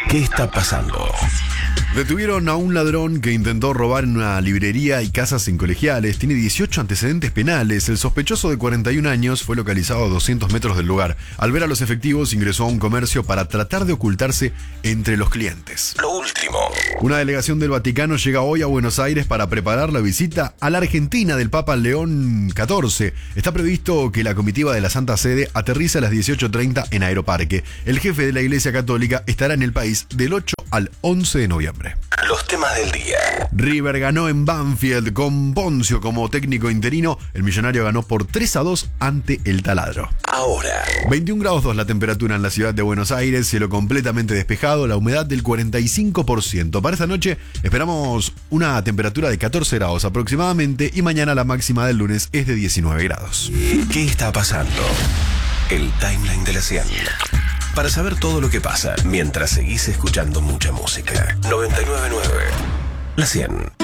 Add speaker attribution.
Speaker 1: ¿Qué está pasando?
Speaker 2: Detuvieron a un ladrón que intentó robar en una librería y casas en Colegiales. Tiene 18 antecedentes penales. El sospechoso de 41 años fue localizado a 200 metros del lugar. Al ver a los efectivos, ingresó a un comercio para tratar de ocultarse entre los clientes.
Speaker 1: Lo último.
Speaker 2: Una delegación del Vaticano llega hoy a Buenos Aires para preparar la visita a la Argentina del Papa León XIV. Está previsto que la comitiva de la Santa Sede aterrice a las 18:30 en Aeroparque. El jefe de la Iglesia Católica estará en el país del 8 al 11 de noviembre.
Speaker 1: Los temas del día.
Speaker 2: River ganó en Banfield con Poncio como técnico interino. El millonario ganó por 3-2 ante el Taladro.
Speaker 1: Ahora.
Speaker 2: 21 grados 2 la temperatura en la ciudad de Buenos Aires, cielo completamente despejado, la humedad del 45%. Para esta noche esperamos una temperatura de 14 grados aproximadamente y mañana la máxima del lunes es de 19 grados.
Speaker 1: ¿Qué está pasando? El timeline de la 100. Para saber todo lo que pasa mientras seguís escuchando mucha música. 99.9 La 100.